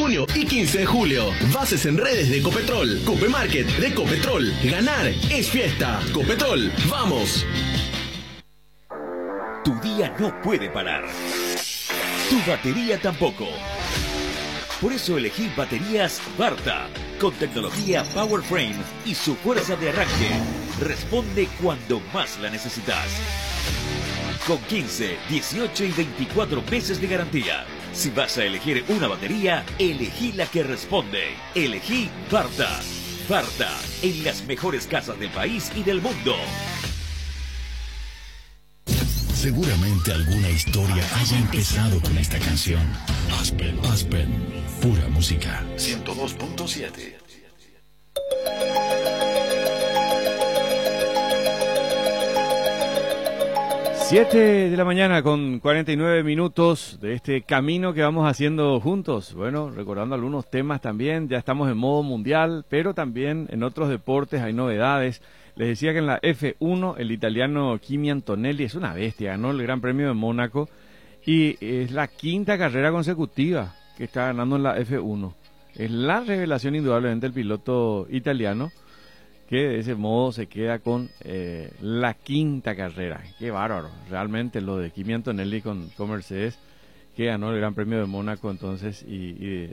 junio y 15 de julio. Bases en redes de Ecopetrol. Copemarket de Ecopetrol. Ganar es fiesta. Copetrol, ¡vamos! Tu día no puede parar. Tu batería tampoco. Por eso elegí baterías Varta, con tecnología PowerFrame y su fuerza de arranque. Responde cuando más la necesitas. Con 15, 18 y 24 meses de garantía. Si vas a elegir una batería, elegí la que responde. Elegí Varta. Varta, en las mejores casas del país y del mundo. Seguramente alguna historia haya empezado con esta canción. Aspen, Aspen, pura música. 102.7. 7 de la mañana con 49 minutos de este camino que vamos haciendo juntos. Bueno, recordando algunos temas también, ya estamos en modo mundial, pero también en otros deportes hay novedades. Les decía que en la F1 el italiano Kimi Antonelli es una bestia, ganó el Gran Premio de Mónaco y es la quinta carrera consecutiva que está ganando en la F1. Es la revelación indudablemente del piloto italiano, que de ese modo se queda con la quinta carrera. Qué bárbaro, realmente lo de Kimi Antonelli con Mercedes, que ganó el Gran Premio de Mónaco entonces, y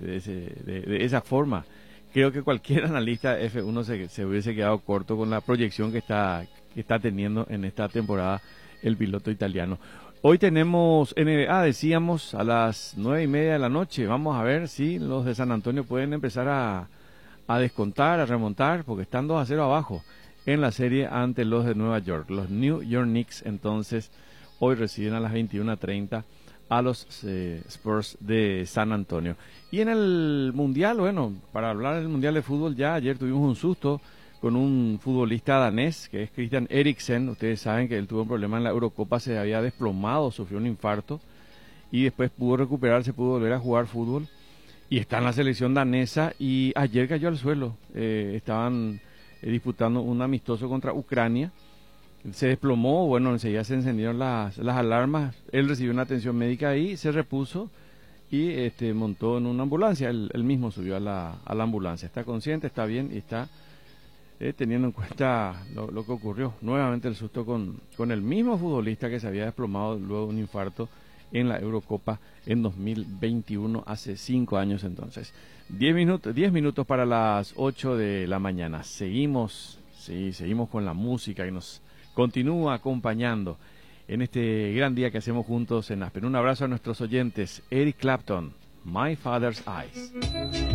de esa forma. Creo que cualquier analista de F1 se hubiese quedado corto con la proyección que está teniendo en esta temporada el piloto italiano. Hoy tenemos NBA, decíamos, a las 9:30 de la noche. Vamos a ver si los de San Antonio pueden empezar a descontar, a remontar, porque están 2-0 abajo en la serie ante los de Nueva York. Los New York Knicks, entonces, hoy reciben a las 21:30 a los Spurs de San Antonio. Y en el Mundial, bueno, para hablar del Mundial de Fútbol, ya ayer tuvimos un susto con un futbolista danés, que es Christian Eriksen. Ustedes saben que él tuvo un problema en la Eurocopa, se había desplomado, sufrió un infarto, y después pudo recuperarse, pudo volver a jugar fútbol. Y está en la selección danesa y ayer cayó al suelo. Estaban disputando un amistoso contra Ucrania. Se desplomó, bueno, enseguida se encendieron las alarmas. Él recibió una atención médica ahí, se repuso y montó en una ambulancia. Él mismo subió a la ambulancia. Está consciente, está bien y está teniendo en cuenta lo que ocurrió. Nuevamente el susto con el mismo futbolista que se había desplomado luego de un infarto en la Eurocopa en 2021, hace 5 años entonces. 10 minutos para las 8 de la mañana. Seguimos con la música que nos continúa acompañando en este gran día que hacemos juntos en Aspen. Un abrazo a nuestros oyentes. Eric Clapton, My Father's Eyes.